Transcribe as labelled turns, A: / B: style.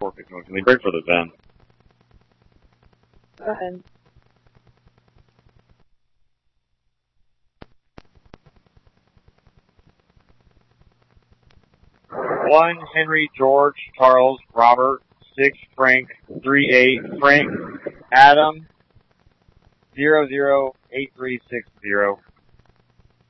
A: 451. Can they break for the VIN?
B: Go ahead.
A: 1 Henry George Charles Robert 6 Frank 38 Frank Adam 008360.